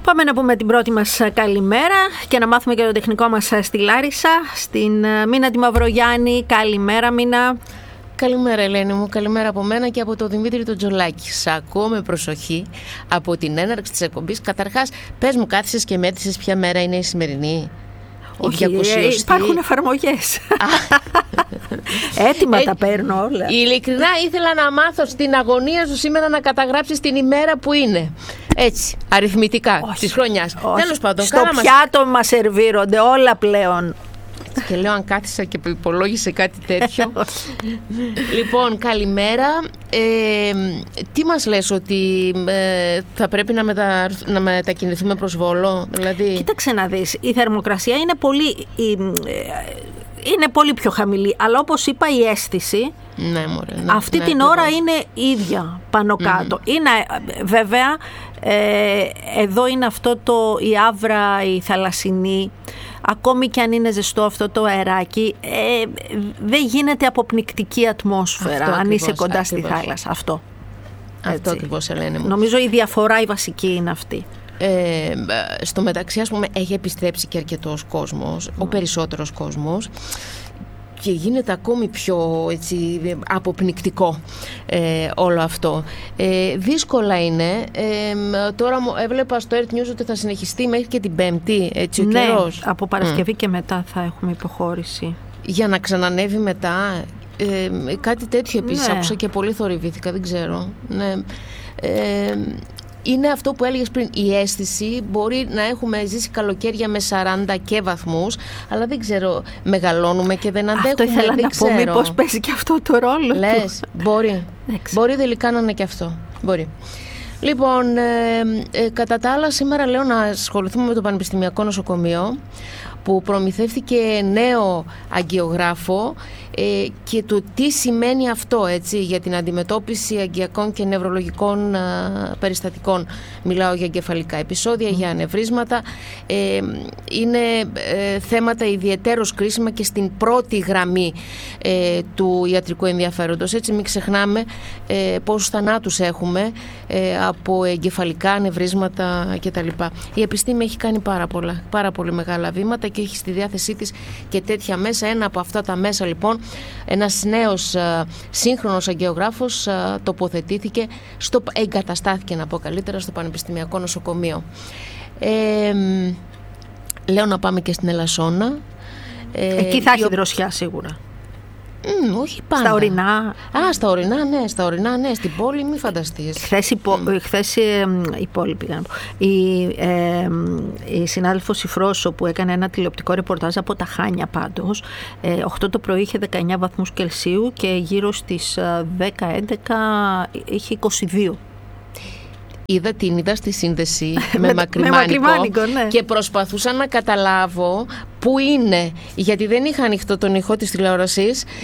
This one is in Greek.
Πάμε να πούμε την πρώτη μας καλημέρα και να μάθουμε και το τεχνικό μας στη Λάρισα, στην Μίνα τη Μαυρογιάννη. Καλημέρα, Μίνα. Καλημέρα, Ελένη μου. Καλημέρα από μένα και από τον Δημήτρη τον Τζολάκη. Σ' ακούω με προσοχή από την έναρξη της εκπομπής. Καταρχάς, πες μου, κάθισες και μέτρησες ποια μέρα είναι η σημερινή? Όχι, υπάρχουν εφαρμογές. Έτοιμα τα παίρνω όλα. Ειλικρινά ήθελα να μάθω στην αγωνία σου σήμερα να καταγράψεις την ημέρα που είναι. Έτσι, αριθμητικά της χρονιάς. Τέλος πάντων, στο πιάτο μας σερβίρονται όλα πλέον. Και λέω αν κάθισα και υπολόγισε κάτι τέτοιο. Λοιπόν, καλημέρα. Τι μας λες, ότι θα πρέπει να μετακινηθούμε προς Βόλο? Δηλαδή... Κοίταξε να δεις, η θερμοκρασία είναι πολύ πιο χαμηλή, αλλά όπως είπα η αίσθηση αυτή την ώρα είναι ίδια πάνω κάτω. Είναι βέβαια, εδώ είναι αυτό η άβρα, η θαλασσινή. Ακόμη και αν είναι ζεστό αυτό το αεράκι, δεν γίνεται αποπνικτική ατμόσφαιρα αν είσαι κοντά στη θάλασσα. Αυτό ακριβώς, Ελένη μου. Νομίζω η διαφορά η βασική είναι αυτή. Στο μεταξύ, ας πούμε, έχει επιστρέψει και αρκετός κόσμος, ο περισσότερος κόσμος, και γίνεται ακόμη πιο αποπνικτικό όλο αυτό. Δύσκολα είναι. Τώρα έβλεπα στο Earth News ότι θα συνεχιστεί μέχρι και την Πέμπτη, έτσι, ο καιρός. Από Παρασκευή και μετά θα έχουμε υποχώρηση. Για να ξανανεύει μετά. Κάτι τέτοιο επίσης άκουσα και πολύ θορυβήθηκα, δεν ξέρω. Είναι αυτό που έλεγες πριν, η αίσθηση. Μπορεί να έχουμε ζήσει καλοκαίρια με 40 και βαθμούς, αλλά δεν ξέρω, μεγαλώνουμε και δεν αντέχουμε. Αυτό ήθελα να πω, μήπως παίζει και αυτό το ρόλο. Λες, μπορεί τελικά να είναι και αυτό. Μπορεί. Λοιπόν, κατά τα άλλα, σήμερα λέω να ασχοληθούμε με το Πανεπιστημιακό Νοσοκομείο, που προμηθεύτηκε νέο αγγειογράφο, και το τι σημαίνει αυτό, έτσι, για την αντιμετώπιση αγκιακών και νευρολογικών περιστατικών. Μιλάω για εγκεφαλικά επεισόδια, για ανεβρίσματα. Είναι θέματα ιδιαιτέρως κρίσιμα και στην πρώτη γραμμή του ιατρικού ενδιαφέροντος. Έτσι, μην ξεχνάμε πόσους θανάτους έχουμε από εγκεφαλικά ανεβρίσματα κτλ. Η επιστήμη έχει κάνει πάρα πολύ μεγάλα βήματα και έχει στη διάθεσή της και τέτοια μέσα. Ένα από αυτά τα μέσα, λοιπόν, ένας νέος σύγχρονος αγγειογράφος εγκαταστάθηκε, να πω καλύτερα, στο Πανεπιστημιακό Νοσοκομείο. Λέω να πάμε και στην Ελασσόνα. Εκεί θα έχει δροσιά σίγουρα. Όχι πάντα. Στα ορεινά. Στα ορεινά, ναι. Στην πόλη μη φανταστείς. Χθες η πόλη πήγα να πω. Η συνάδελφος η Φρόσο που έκανε ένα τηλεοπτικό ρεπορτάζ από τα Χάνια πάντως, 8 το πρωί είχε 19 βαθμούς Κελσίου και γύρω στις 10-11 είχε 22. Είδα στη σύνδεση με μακριμάνικο ναι. Και προσπαθούσα να καταλάβω πού είναι, γιατί δεν είχα ανοιχτό τον ήχο της τηλεόρασης